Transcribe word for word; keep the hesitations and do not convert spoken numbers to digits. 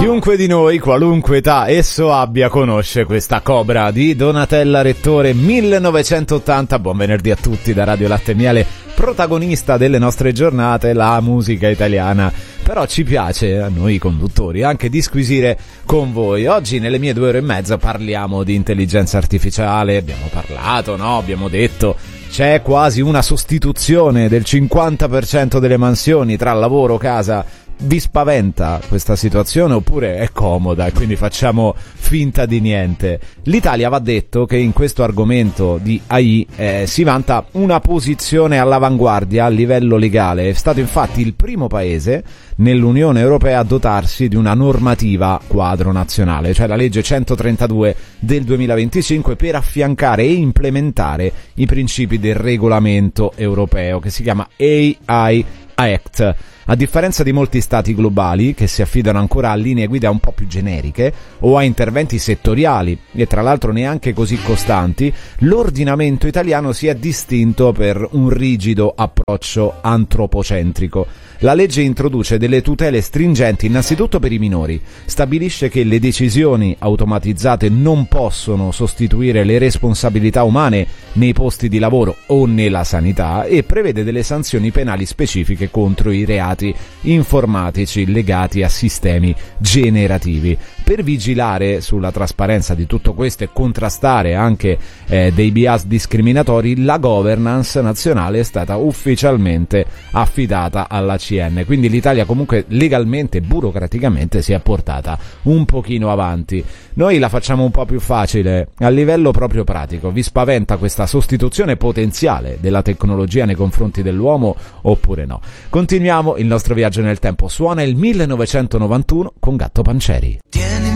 Chiunque di noi, qualunque età esso abbia, conosce questa Cobra di Donatella Rettore, millenovecentottanta. Buon venerdì a tutti da Radio Latte e Miele, protagonista delle nostre giornate, la musica italiana. Però ci piace, a noi conduttori, anche disquisire con voi. Oggi nelle mie due ore e mezza parliamo di intelligenza artificiale, abbiamo parlato, no? Abbiamo detto c'è quasi una sostituzione del cinquanta per cento delle mansioni tra lavoro, casa. Vi spaventa questa situazione oppure è comoda e quindi facciamo finta di niente? L'Italia, va detto, che in questo argomento di A I eh, si vanta una posizione all'avanguardia a livello legale. È stato infatti il primo paese nell'Unione Europea a dotarsi di una normativa quadro nazionale, cioè la legge centotrentadue del duemilaventicinque, per affiancare e implementare i principi del regolamento europeo che si chiama A I Act. A differenza di molti stati globali che si affidano ancora a linee guida un po' più generiche o a interventi settoriali e tra l'altro neanche così costanti, l'ordinamento italiano si è distinto per un rigido approccio antropocentrico. La legge introduce delle tutele stringenti innanzitutto per i minori, stabilisce che le decisioni automatizzate non possono sostituire le responsabilità umane nei posti di lavoro o nella sanità e prevede delle sanzioni penali specifiche contro i reati informatici legati a sistemi generativi. Per vigilare sulla trasparenza di tutto questo e contrastare anche eh, dei bias discriminatori, la governance nazionale è stata ufficialmente affidata alla C N. Quindi l'Italia comunque legalmente e burocraticamente si è portata un pochino avanti. Noi la facciamo un po' più facile a livello proprio pratico. Vi spaventa questa sostituzione potenziale della tecnologia nei confronti dell'uomo oppure no? Continuiamo il nostro viaggio nel tempo. Suona il millenovecentonovantuno con Gatto Pancieri. Tienimi